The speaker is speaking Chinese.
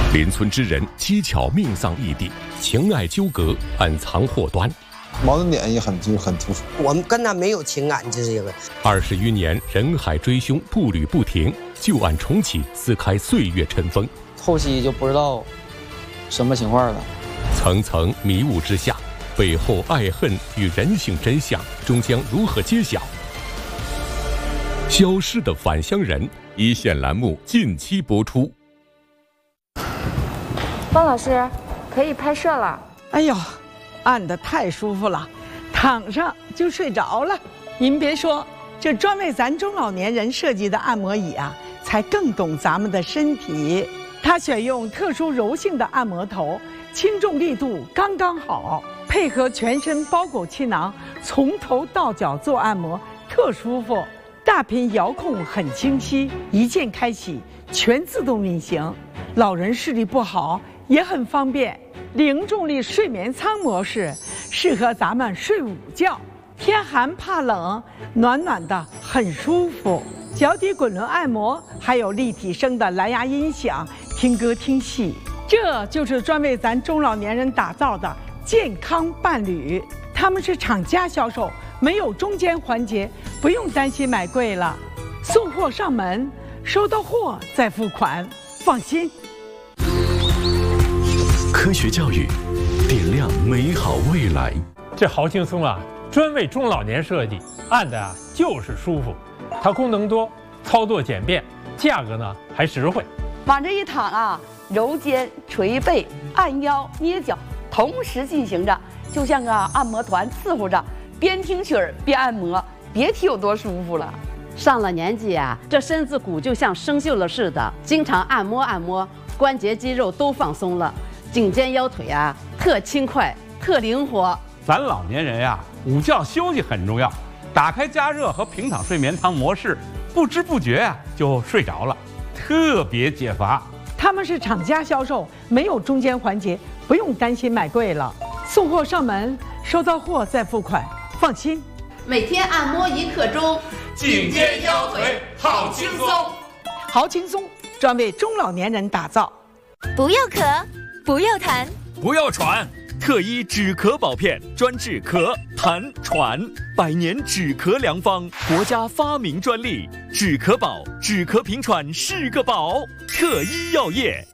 邻村之人蹊跷命丧异地，情爱纠葛暗藏祸端， 矛盾点也很突出。 我们跟他没有情感，这是一个。 20余年人海追凶，步履不停，旧案重启，撕开岁月尘封。 后期就不知道什么情况了。 层层迷雾之下，背后爱恨与人性真相终将如何揭晓？消失的返乡人，一线栏目近期播出。 方老师，可以拍摄了。 哎呦，按得太舒服了，躺上就睡着了。您别说，这专为咱中老年人设计的按摩椅啊，才更懂咱们的身体。它选用特殊柔性的按摩头，轻重力度刚刚好，配合全身包裹气囊，从头到脚做按摩，特舒服。大屏遥控很清晰，一键开启，全自动运行。老人视力不好也很方便。零重力睡眠舱模式适合咱们睡午觉，天寒怕冷，暖暖的很舒服。脚底滚轮按摩，还有立体声的蓝牙音响，听歌听戏。这就是专为咱中老年人打造的健康伴侣。他们是厂家销售，没有中间环节，不用担心买贵了。送货上门，收到货再付款，放心。 科学教育，点亮美好未来。 这好轻松啊！专为中老年设计，按的啊就是舒服。它功能多，操作简便，价格呢还实惠。 往这一躺啊，揉肩、捶背、按腰、捏脚，同时进行着，就像个按摩团伺候着，边听曲儿边按摩，别提有多舒服了。 上了年纪啊，这身子骨就像生锈了似的，经常按摩按摩，关节肌肉都放松了，颈肩腰腿啊特轻快、特灵活。 咱老年人呀，午觉休息很重要，打开加热和平躺睡眠舱模式，不知不觉啊就睡着了，特别解乏。 他们是厂家销售，没有中间环节，不用担心买贵了。送货上门，收到货再付款，放心。 每天按摩1刻钟， 颈肩腰腿好轻松， 好轻松，专为中老年人打造。 不要咳，不要痰， 不要喘。 特医止咳宝片，专治咳、痰、喘，100年止咳良方，国家发明专利，止咳宝，止咳平喘是个宝。特医药业。